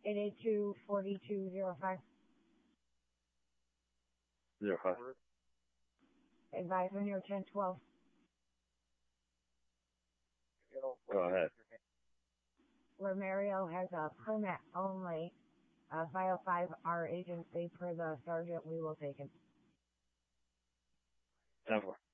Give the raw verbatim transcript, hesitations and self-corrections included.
eight eight two, four two zero five. Zero five. Advise when you're ten twelve. Go ahead. Where Mario has a permit only, uh, five oh five, our agency per the sergeant, we will take him. ten four.